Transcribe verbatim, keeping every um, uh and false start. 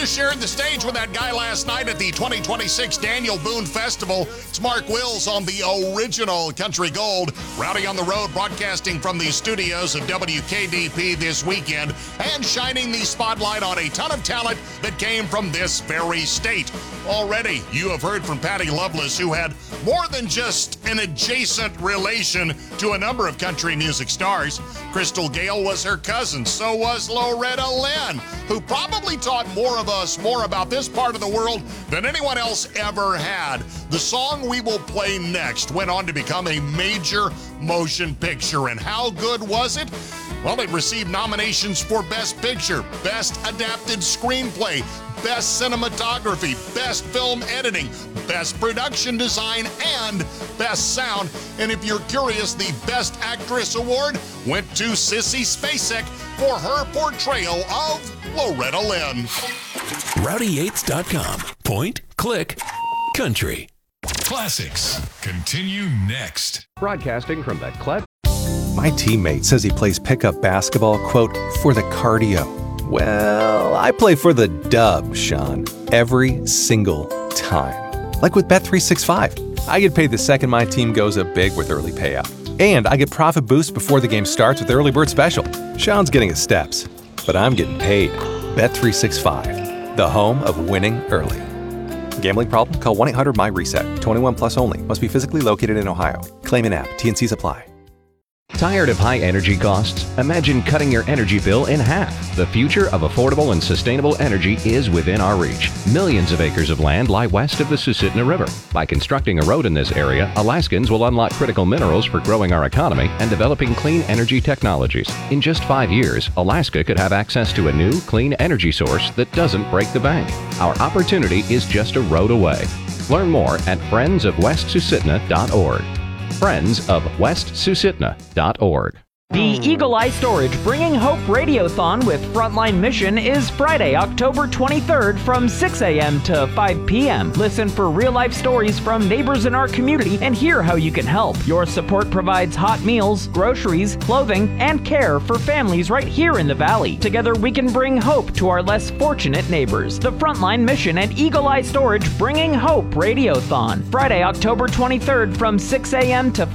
just shared the stage with that guy last night at the twenty twenty-six Daniel Boone Festival. It's Mark Wills on the original Country Gold. Rowdy on the road, broadcasting from the studios of W K D P this weekend and shining the spotlight on a ton of talent that came from this very state. Already, you have heard from Patty Loveless, who had more than just an adjacent relation to a number of country music stars. Crystal Gale was her cousin. So was Loretta Lynn, who probably taught more of us more about this part of the world than anyone else ever had. The song we will play next went on to become a major motion picture. And how good was it? Well, it received nominations for Best Picture, Best Adapted Screenplay, Best Cinematography, Best Film Editing, Best Production Design, and Best Sound. And if you're curious, the Best Actress Award went to Sissy Spacek for her portrayal of Loretta Lynn. Rowdy Yates dot com. Point, click, country. Classics continue next. Broadcasting from the Clet. My teammate says he plays pickup basketball, quote, for the cardio. Well, I play for the dub, Sean, every single time. Like with Bet three sixty-five. I get paid the second my team goes up big with early payout. And I get profit boost before the game starts with the early bird special. Sean's getting his steps, but I'm getting paid. Bet three sixty-five, the home of winning early. Gambling problem? Call one eight hundred M Y reset. twenty-one plus only. Must be physically located in Ohio. Claim an app. T N Cs apply. Tired of high energy costs? Imagine cutting your energy bill in half. The future of affordable and sustainable energy is within our reach. Millions of acres of land lie west of the Susitna River. By constructing a road in this area, Alaskans will unlock critical minerals for growing our economy and developing clean energy technologies. In just five years, Alaska could have access to a new, clean energy source that doesn't break the bank. Our opportunity is just a road away. Learn more at friends of west susitna dot org. friends of west susitna dot org. The Eagle Eye Storage Bringing Hope Radiothon with Frontline Mission is Friday, October twenty-third from six a.m. to five p.m. Listen for real-life stories from neighbors in our community and hear how you can help. Your support provides hot meals, groceries, clothing, and care for families right here in the Valley. Together we can bring hope to our less fortunate neighbors. The Frontline Mission and Eagle Eye Storage Bringing Hope Radiothon, Friday, October twenty-third from six a.m. to